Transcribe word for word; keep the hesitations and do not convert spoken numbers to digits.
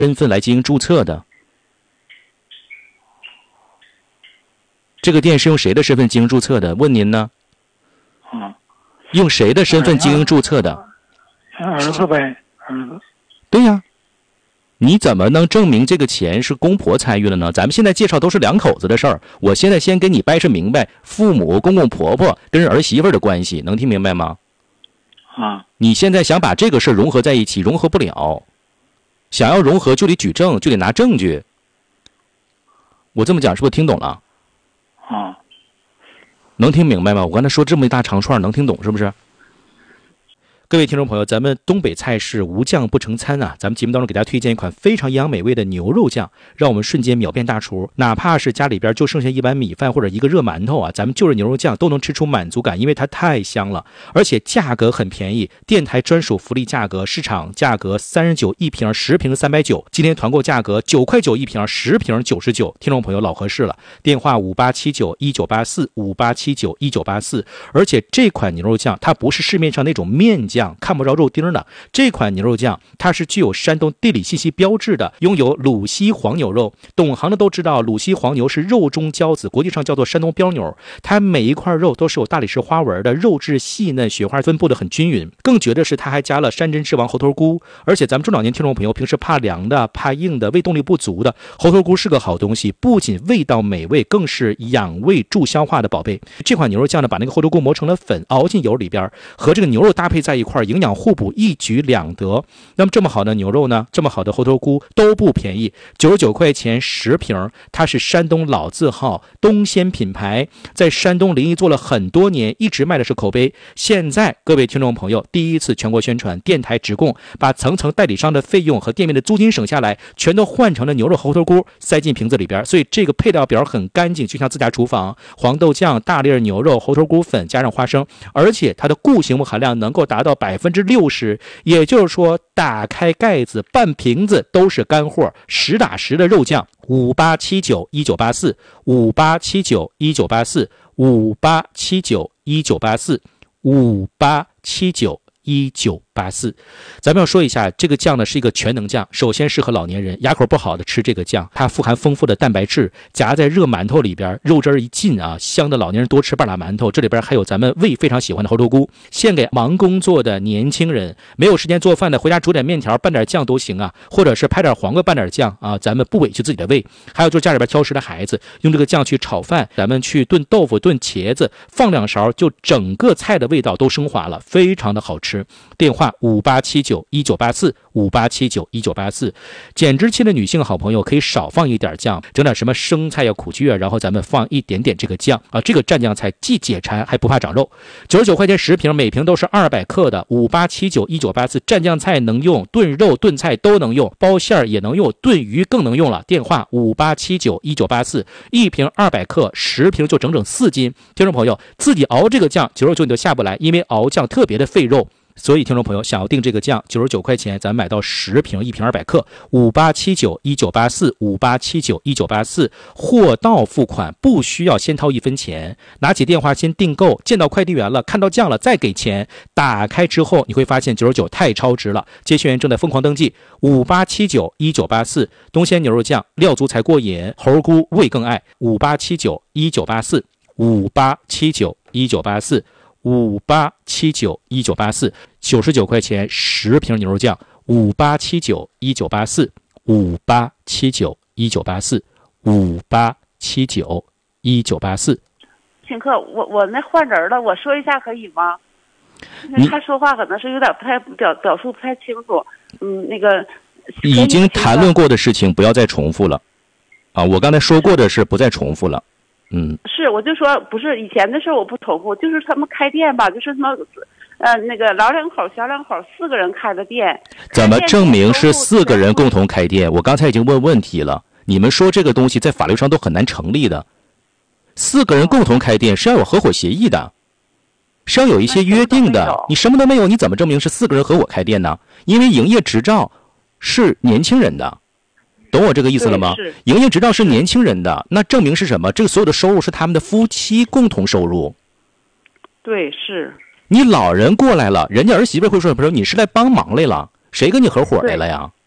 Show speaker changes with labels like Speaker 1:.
Speaker 1: 身份来进行注册的？这个店是用谁的身份进行注册的？问您呢？
Speaker 2: 嗯，
Speaker 1: 用谁的身份经营注册的？
Speaker 2: 儿子呗，儿子。
Speaker 1: 对呀，你怎么能证明这个钱是公婆参与了呢？咱们现在介绍都是两口子的事儿，我现在先给你掰扯明白父母、公公婆婆跟儿媳妇的关系，能听明白吗？
Speaker 2: 啊，
Speaker 1: 你现在想把这个事儿融合在一起，融合不了。想要融合就得举证，就得拿证据。我这么讲是不是听懂了？
Speaker 2: 啊，
Speaker 1: 能听明白吗？我刚才说这么一大长串，能听懂是不是？各位听众朋友，咱们东北菜式无酱不成餐啊！咱们节目当中给大家推荐一款非常营养美味的牛肉酱，让我们瞬间秒变大厨。哪怕是家里边就剩下一碗米饭或者一个热馒头啊，咱们就着牛肉酱都能吃出满足感，因为它太香了，而且价格很便宜，电台专属福利价格，市场价格三十九一瓶，十瓶三百九，今天团购价格九块九一瓶，十瓶九十九。听众朋友老合适了，电话五八七九一九八四五八七九一九八四。而且这款牛肉酱它不是市面上那种面酱。看不着肉丁的这款牛肉酱，它是具有山东地理信息标志的，拥有鲁西黄牛肉。懂行的都知道，鲁西黄牛是肉中骄子，国际上叫做山东标牛。它每一块肉都是有大理石花纹的，肉质细嫩，雪花分布的很均匀。更绝的是，它还加了山珍之王猴头菇。而且咱们中老年听众朋友平时怕凉的、怕硬的、胃动力不足的，猴头菇是个好东西，不仅味道美味，更是养胃助消化的宝贝。这款牛肉酱呢，把那个猴头菇磨成了粉，熬进油里边，和这个牛肉搭配在一块，营养互补，一举两得。那么这么好的牛肉呢，这么好的猴头菇都不便宜，九十九块钱十瓶。它是山东老字号东鲜品牌，在山东临沂做了很多年，一直卖的是口碑。现在各位听众朋友第一次全国宣传，电台直供，把层层代理商的费用和店面的租金省下来，全都换成了牛肉猴头菇，塞进瓶子里边。所以这个配料表很干净，就像自家厨房。黄豆酱、大粒牛肉、猴头菇粉加上花生，而且它的固形物含量能够达到百分之六十，也就是说打开盖子半瓶子都是干货，实打实的肉酱。五八七九一九八四五八七九一九八四五八七九一九八四五八七九一九八四。咱们要说一下，这个酱呢是一个全能酱，首先适合老年人，牙口不好的吃这个酱，它富含丰富的蛋白质，夹在热馒头里边，肉汁一进啊，香的老年人多吃半拉馒头。这里边还有咱们胃非常喜欢的猴头菇，献给忙工作的年轻人，没有时间做饭的，回家煮点面条拌点酱都行啊，或者是拍点黄瓜拌点酱啊，咱们不委屈自己的胃。还有就是家里边挑食的孩子，用这个酱去炒饭，咱们去炖豆腐、炖茄子，放两勺，就整个菜的味道都升华了，非常的好吃。电话五八七九一九八四五八七九一九八四。减脂期的女性好朋友可以少放一点酱，整点什么生菜呀、苦苣啊，然后咱们放一点点这个酱啊，这个蘸酱菜既解馋还不怕长肉。九十九块钱十瓶，每瓶都是二百克的。五八七九一九八四，蘸酱菜能用，炖肉炖菜都能用，包馅儿也能用，炖鱼更能用了。电话五八七九一九八四，一瓶二百克，十瓶就整整四斤。听众朋友自己熬这个酱九十九你都下不来，因为熬酱特别的费肉。所以听众朋友想要订这个酱九十九块钱，咱买到十瓶，一瓶二百克。五八七九一九八四五八七九一九八四，货到付款，不需要先掏一分钱，拿起电话先订购，见到快递员了，看到酱了再给钱。打开之后你会发现九十九太超值了，接线员正在疯狂登记。五八七九一九八四，东鲜牛肉酱料足才过瘾，猴菇味更爱。五八七九一九八四五八七九一九八四五八七九一九八四，九十九块钱十瓶牛肉酱。五八七九一九八四五八七九一九八四五八七九一九八四。
Speaker 3: 请客，我我那换人了，我说一下可以吗？他说话可能是有点不太表表述不太清楚。嗯，那个
Speaker 1: 已经谈论过的事情不要再重复了啊！我刚才说过的是不再重复了。嗯，
Speaker 3: 是，我就说不是以前的事我不重复，就是他们开店吧，就是什么，呃，那个老两口、小两口四个人开的店。
Speaker 1: 怎么证明是四个人共同开店？我刚才已经问问题了，你们说这个东西在法律上都很难成立的。四个人共同开店是要有合伙协议的，是要有一些约定的。你什么都没有，你怎么证明是四个人合伙开店呢？因为营业执照是年轻人的。懂我这个意思了吗？营业执照是年轻人的，那证明是什么？这个所有的收入是他们的夫妻共同收入。
Speaker 3: 对，是。
Speaker 1: 你老人过来了，人家儿媳妇会说：“不是，你是来帮忙来了，谁跟你合伙来了呀？”